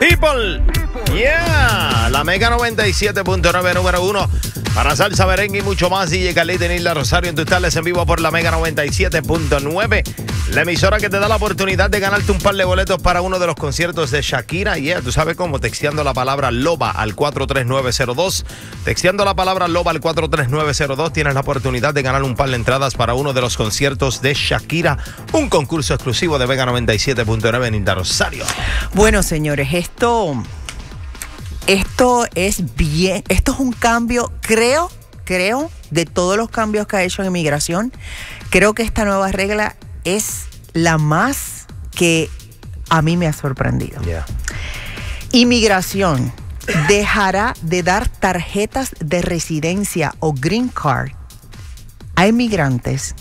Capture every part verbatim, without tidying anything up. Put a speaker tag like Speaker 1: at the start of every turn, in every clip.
Speaker 1: people. Yeah, la Mega noventa y siete punto nueve número uno para salsa, merengue y mucho más. D J Carlito y Nilda Rosario en tus tardes en vivo por la Mega noventa y siete punto nueve. La emisora que te da la oportunidad de ganarte un par de boletos para uno de los conciertos de Shakira. Yeah, tú sabes cómo, texteando la palabra Loba al cuatro tres nueve cero dos. Texteando la palabra Loba al cuatro tres nueve cero dos tienes la oportunidad de ganar un par de entradas para uno de los conciertos de Shakira. Un concurso exclusivo de Mega noventa y siete punto nueve, Nilda Rosario.
Speaker 2: Bueno, señores, esto... Esto es bien, esto es un cambio, creo, creo, de todos los cambios que ha hecho en inmigración, creo que esta nueva regla es la más que a mí me ha sorprendido. Yeah. Inmigración dejará de dar tarjetas de residencia o green card a inmigrantes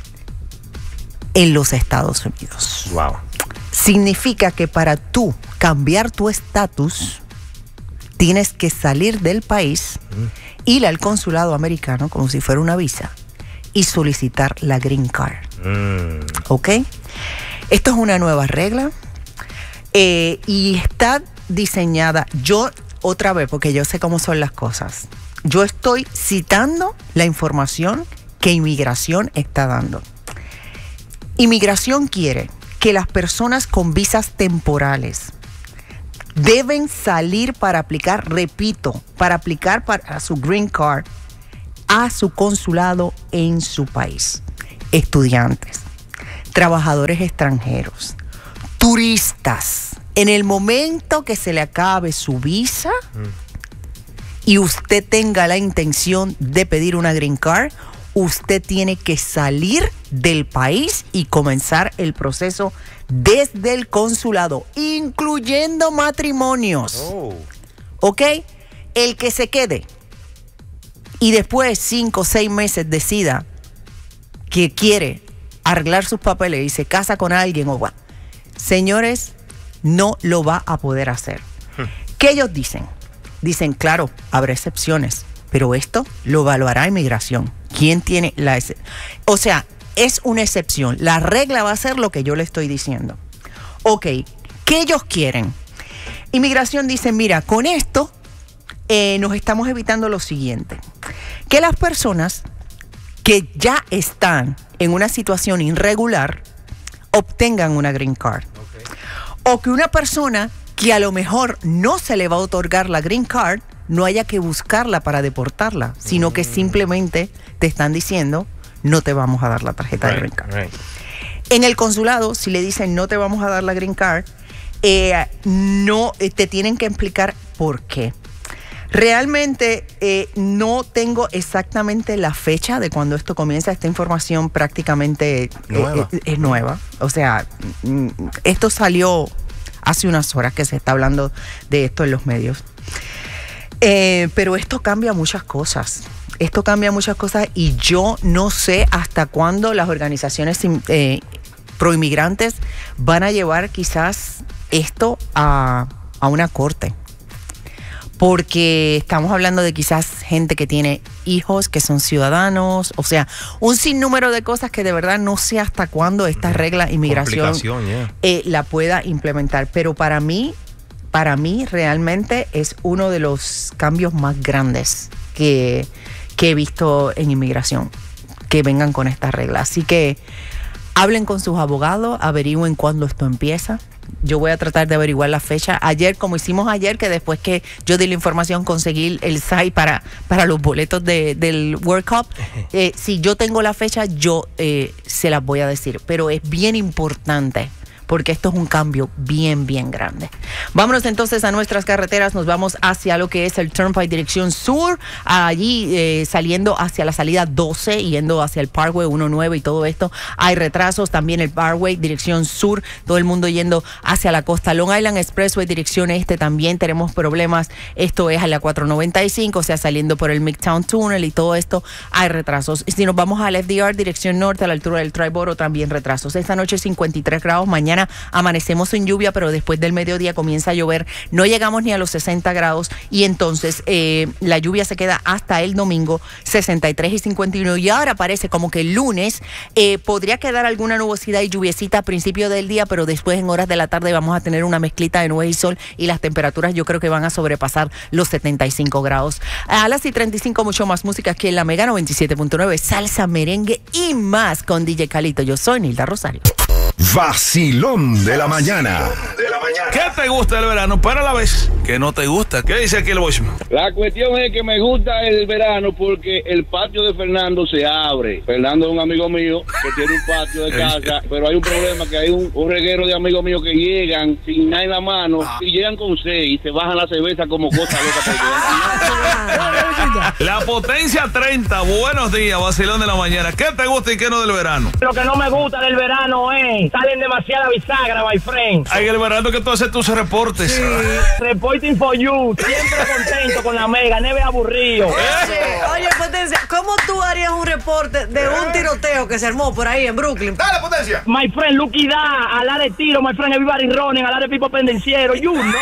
Speaker 2: en los Estados Unidos.
Speaker 1: Wow.
Speaker 2: Significa que para tú cambiar tu estatus, tienes que salir del país, mm. ir al consulado americano como si fuera una visa y solicitar la green card. Mm. ¿Ok? Esto es una nueva regla eh, y está diseñada, yo otra vez, porque yo sé cómo son las cosas, yo estoy citando la información que Inmigración está dando. Inmigración quiere que las personas con visas temporales deben salir para aplicar, repito, para aplicar para su green card a su consulado en su país. Estudiantes, trabajadores extranjeros, turistas. En el momento que se le acabe su visa mm. y usted tenga la intención de pedir una green card, usted tiene que salir del país y comenzar el proceso desde el consulado, incluyendo matrimonios. Oh. ¿Ok? El que se quede y después cinco o seis meses decida que quiere arreglar sus papeles y se casa con alguien o bueno, señores, no lo va a poder hacer. Hmm. ¿Qué ellos dicen? Dicen, claro, habrá excepciones, pero esto lo evaluará Inmigración. ¿Quién tiene la excepción? O sea, es una excepción. La regla va a ser lo que yo le estoy diciendo. Ok, ¿qué ellos quieren? Inmigración dice, mira, con esto eh, nos estamos evitando lo siguiente. Que las personas que ya están en una situación irregular obtengan una green card. Okay. O que una persona que a lo mejor no se le va a otorgar la green card no haya que buscarla para deportarla, sino mm. que simplemente te están diciendo no te vamos a dar la tarjeta right, de green card. Right. En el consulado, si le dicen no te vamos a dar la green card, eh, no eh, te tienen que explicar por qué. Realmente eh, no tengo exactamente la fecha de cuando esto comienza. Esta información prácticamente
Speaker 1: nueva.
Speaker 2: Eh, es nueva. O sea, esto salió hace unas horas que se está hablando de esto en los medios. Eh, pero esto cambia muchas cosas. Esto cambia muchas cosas y yo no sé hasta cuándo las organizaciones eh, proinmigrantes van a llevar quizás esto a, a una corte. Porque estamos hablando de quizás gente que tiene hijos, que son ciudadanos, o sea, un sinnúmero de cosas que de verdad no sé hasta cuándo esta regla inmigración yeah. eh, la pueda implementar. Pero para mí, para mí realmente es uno de los cambios más grandes que, que he visto en inmigración, que vengan con esta regla. Así que hablen con sus abogados, averigüen cuándo esto empieza. Yo voy a tratar de averiguar la fecha. Ayer, como hicimos ayer, que después que yo di la información, conseguí el site para, para los boletos de, del World Cup. Eh, si yo tengo la fecha, yo eh, se las voy a decir. Pero es bien importante, porque esto es un cambio bien, bien grande. Vámonos entonces a nuestras carreteras. Nos vamos hacia lo que es el Turnpike dirección sur. Allí eh, saliendo hacia la salida doce, yendo hacia el Parkway diecinueve y todo esto. Hay retrasos. También el Parkway dirección sur. Todo el mundo yendo hacia la costa. Long Island Expressway dirección este también tenemos problemas. Esto es a la cuatro noventa y cinco, o sea, saliendo por el Midtown Tunnel y todo esto. Hay retrasos. Si nos vamos al F D R dirección norte, a la altura del Triboro, también retrasos. Esta noche cincuenta y tres grados. Mañana mañana amanecemos sin lluvia, pero después del mediodía comienza a llover. No llegamos ni a los sesenta grados y entonces eh, la lluvia se queda hasta el domingo, sesenta y tres y cincuenta y uno. Y ahora parece como que el lunes eh, podría quedar alguna nubosidad y lluviecita a principio del día, pero después en horas de la tarde vamos a tener una mezclita de nubes y sol y las temperaturas yo creo que van a sobrepasar los setenta y cinco grados. A las y treinta y cinco, mucho más música aquí en la Mega noventa y siete punto nueve, salsa, merengue y más con D J Calito. Yo soy Nilda Rosario.
Speaker 3: Vacilón de la mañana.
Speaker 4: ¿Qué te gusta del verano? Pero a la vez, ¿qué no te gusta? ¿Qué dice aquí el voicemail?
Speaker 5: La cuestión es que me gusta el verano porque el patio de Fernando se abre. Fernando es un amigo mío que tiene un patio de casa, pero hay un problema, que hay un, un reguero de amigos míos que llegan sin nada en la mano y llegan con seis y se bajan la cerveza como cosa loca.
Speaker 4: La potencia treinta, buenos días, vacilón de la mañana. ¿Qué te gusta y qué no del verano?
Speaker 6: Lo que no me gusta del verano es, salen demasiada bisagra, my friend.
Speaker 4: Hay el verano que tú haces tus reportes.
Speaker 6: Sí. Reporting for you, siempre contento con la Mega, neve aburrido.
Speaker 7: Oye, oye, Potencia, ¿cómo tú harías un reporte de un tiroteo que se armó por ahí en Brooklyn?
Speaker 1: ¡Dale, Potencia!
Speaker 6: My friend, Lucky Da, a la de tiro, my friend, everybody running, a la de pipo pendenciero, you know.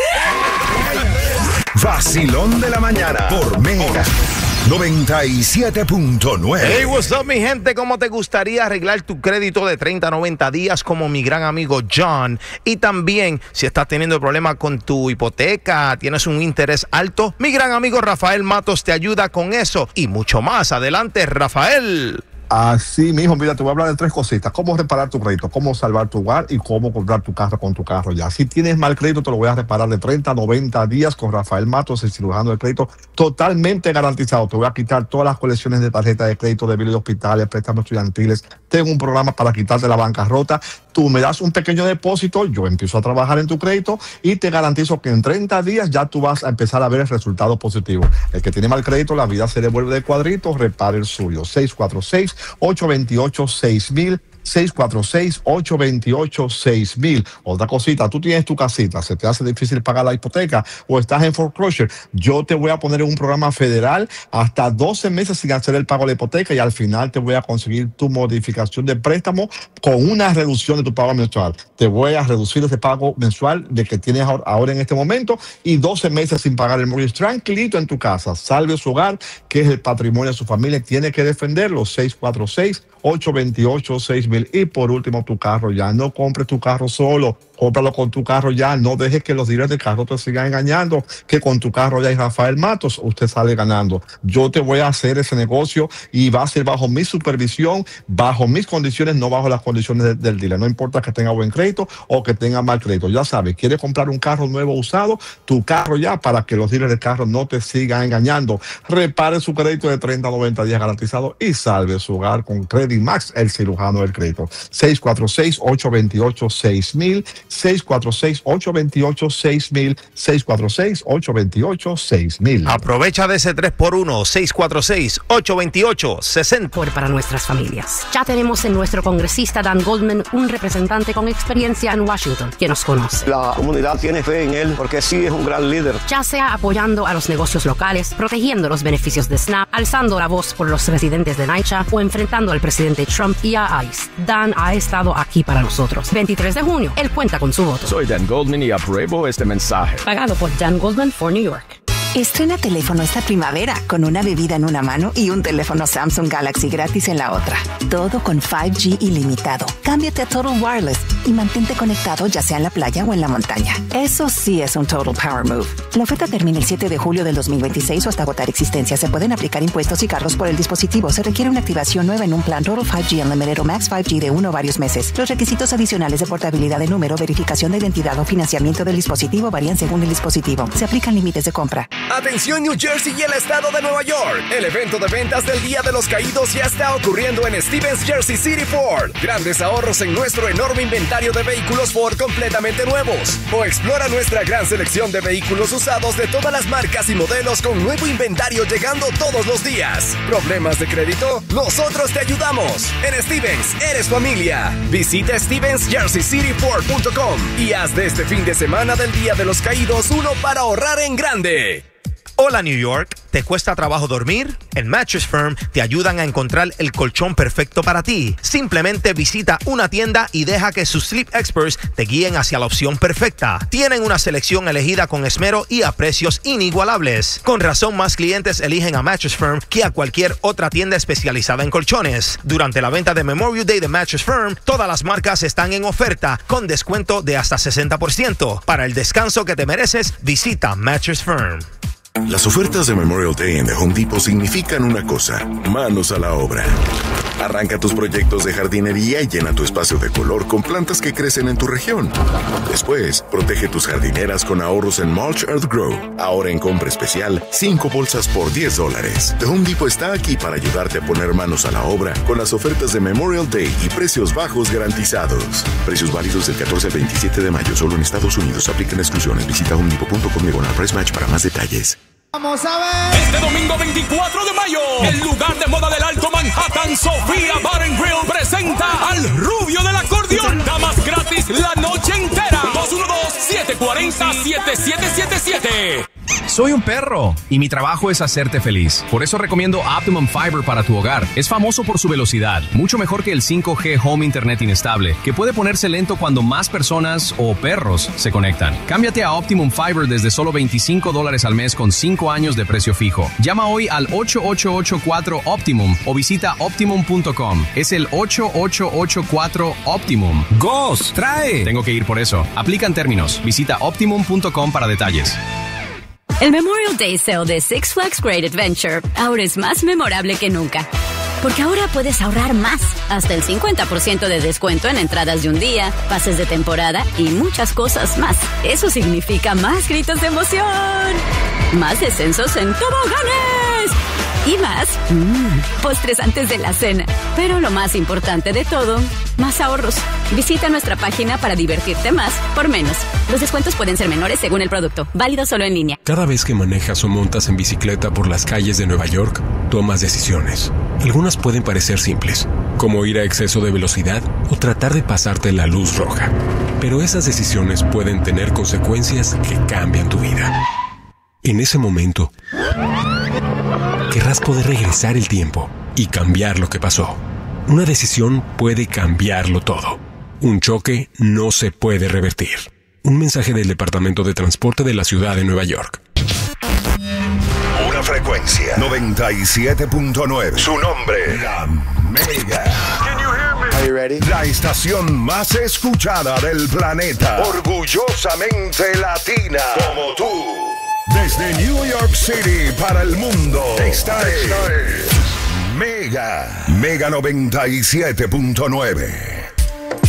Speaker 3: Vacilón de la mañana por Mega noventa y siete punto nueve.
Speaker 1: Hey, what's up, mi gente? ¿Cómo te gustaría arreglar tu crédito de treinta a noventa días como mi gran amigo John? Y también, si estás teniendo problemas con tu hipoteca, tienes un interés alto, mi gran amigo Rafael Matos te ayuda con eso y mucho más. Adelante, Rafael.
Speaker 8: Así mismo, mira, te voy a hablar de tres cositas: cómo reparar tu crédito, cómo salvar tu hogar y cómo comprar tu carro con tu carro ya. Si tienes mal crédito, te lo voy a reparar de treinta a noventa días con Rafael Matos, el cirujano del crédito, totalmente garantizado. Te voy a quitar todas las colecciones de tarjetas de crédito, de biles de hospitales, préstamos estudiantiles. Tengo un programa para quitarte la bancarrota. Tú me das un pequeño depósito, yo empiezo a trabajar en tu crédito y te garantizo que en treinta días ya tú vas a empezar a ver el resultado positivo. El que tiene mal crédito, la vida se le vuelve de cuadrito, repare el suyo. seis cuatro seis, ocho dos ocho, seis mil. seis cuatro seis, ocho dos ocho, seis mil. Otra cosita, tú tienes tu casita, se te hace difícil pagar la hipoteca o estás en foreclosure, yo te voy a poner en un programa federal hasta doce meses sin hacer el pago de la hipoteca y al final te voy a conseguir tu modificación de préstamo con una reducción de tu pago mensual. Te voy a reducir ese pago mensual de que tienes ahora en este momento y doce meses sin pagar el mortgage tranquilito en tu casa. Salve su hogar, que es el patrimonio de su familia, tiene que defenderlo. seis cuatro seis, ocho dos ocho, seis mil. Y por último, tu carro ya. No compres tu carro solo, cómpralo con tu carro ya. No dejes que los dealers de carro te sigan engañando, que con tu carro ya y Rafael Matos usted sale ganando. Yo te voy a hacer ese negocio y va a ser bajo mi supervisión, bajo mis condiciones, no bajo las condiciones de, del dealer. No importa que tenga buen crédito o que tenga mal crédito. Ya sabes, quieres comprar un carro nuevo usado, tu carro ya, para que los dealers de carro no te sigan engañando. Repare su crédito de treinta a noventa días garantizado y salve su hogar con Credit Max, el cirujano del crédito. seis cuatro seis, ocho dos ocho, seis mil. seis cuatro seis, ocho dos ocho, seis mil. seis cuatro seis, ocho dos ocho, seis mil.
Speaker 1: Aprovecha de ese tres por uno. seis cuatro seis, ocho dos ocho, seis mil.
Speaker 9: Para nuestras familias. Ya tenemos en nuestro congresista Dan Goldman un representante con experiencia en Washington que nos conoce.
Speaker 10: La comunidad tiene fe en él porque sí es un gran líder.
Speaker 9: Ya sea apoyando a los negocios locales, protegiendo los beneficios de SNAP, alzando la voz por los residentes de NYCHA o enfrentando al presidente Trump y a ICE, Dan ha estado aquí para nosotros. veintitrés de junio, él cuenta con su voto.
Speaker 11: Soy Dan Goldman y apruebo este mensaje.
Speaker 9: Pagado por Dan Goldman for New York.
Speaker 12: Estrena teléfono esta primavera con una bebida en una mano y un teléfono Samsung Galaxy gratis en la otra. Todo con cinco G ilimitado. Cámbiate a Total Wireless y mantente conectado ya sea en la playa o en la montaña. Eso sí es un Total Power Move. La oferta termina el siete de julio del dos mil veintiséis o hasta agotar existencia. Se pueden aplicar impuestos y cargos por el dispositivo. Se requiere una activación nueva en un plan Total cinco G Unlimited o Max cinco G de uno o varios meses. Los requisitos adicionales de portabilidad de número, verificación de identidad o financiamiento del dispositivo varían según el dispositivo. Se aplican límites de compra.
Speaker 13: Atención New Jersey y el estado de Nueva York. El evento de ventas del Día de los Caídos ya está ocurriendo en Stevens Jersey City Ford. Grandes ahorros en nuestro enorme inventario de vehículos Ford completamente nuevos. O explora nuestra gran selección de vehículos usados de todas las marcas y modelos con nuevo inventario llegando todos los días. ¿Problemas de crédito? Nosotros te ayudamos. En Stevens, eres familia. Visita Stevens Jersey City Ford punto com y haz de este fin de semana del Día de los Caídos uno para ahorrar en grande.
Speaker 1: Hola New York, ¿te cuesta trabajo dormir? En Mattress Firm te ayudan a encontrar el colchón perfecto para ti. Simplemente visita una tienda y deja que sus sleep experts te guíen hacia la opción perfecta. Tienen una selección elegida con esmero y a precios inigualables. Con razón, más clientes eligen a Mattress Firm que a cualquier otra tienda especializada en colchones. Durante la venta de Memorial Day de Mattress Firm, todas las marcas están en oferta con descuento de hasta sesenta por ciento. Para el descanso que te mereces, visita Mattress Firm.
Speaker 14: Las ofertas de Memorial Day en The Home Depot significan una cosa: manos a la obra. Arranca tus proyectos de jardinería y llena tu espacio de color con plantas que crecen en tu región. Después, protege tus jardineras con ahorros en Mulch Earth Grow. Ahora en compra especial, cinco bolsas por diez dólares. The Home Depot está aquí para ayudarte a poner manos a la obra con las ofertas de Memorial Day y precios bajos garantizados. Precios válidos del catorce al veintisiete de mayo, solo en Estados Unidos. Aplican exclusiones. Visita home depot punto com diagonal price match para más detalles.
Speaker 15: Vamos a ver. Este domingo veinticuatro de mayo, el lugar de moda del Alto Manhattan, Sofía Bar and Grill, presenta al rubio del acordeón. Damas gratis la noche entera. dos uno dos, siete cuatro cero, siete siete siete siete.
Speaker 11: Soy un perro y mi trabajo es hacerte feliz. Por eso recomiendo Optimum Fiber para tu hogar. Es famoso por su velocidad, mucho mejor que el cinco G Home Internet inestable, que puede ponerse lento cuando más personas o perros se conectan. Cámbiate a Optimum Fiber desde solo veinticinco dólares al mes con cinco años de precio fijo. Llama hoy al ocho ocho ocho cuatro Optimum o visita optimum punto com. Es el ocho ocho ocho cuatro Optimum. ¡Gos! ¡Trae! Tengo que ir por eso. Aplican términos. Visita optimum punto com para detalles.
Speaker 16: El Memorial Day Sale de Six Flags Great Adventure ahora es más memorable que nunca. Porque ahora puedes ahorrar más, hasta el cincuenta por ciento de descuento en entradas de un día, pases de temporada y muchas cosas más. Eso significa más gritos de emoción, más descensos en toboganes y más mmm, postres antes de la cena. Pero lo más importante de todo, más ahorros. Visita nuestra página para divertirte más por menos. Los descuentos pueden ser menores según el producto. Válido solo en línea.
Speaker 17: Cada vez que manejas o montas en bicicleta por las calles de Nueva York, tomas decisiones. Algunas pueden parecer simples, como ir a exceso de velocidad o tratar de pasarte la luz roja. Pero esas decisiones pueden tener consecuencias que cambian tu vida. En ese momento, querrás poder regresar el tiempo y cambiar lo que pasó. Una decisión puede cambiarlo todo. Un choque no se puede revertir. Un mensaje del Departamento de Transporte de la Ciudad de Nueva York.
Speaker 3: Una frecuencia noventa y siete punto nueve. Su nombre, La Mega.
Speaker 18: Are you ready?
Speaker 3: La estación más escuchada del planeta. Orgullosamente latina. Como tú. Desde New York City para el mundo. Esta es Mega. Mega noventa y siete punto nueve.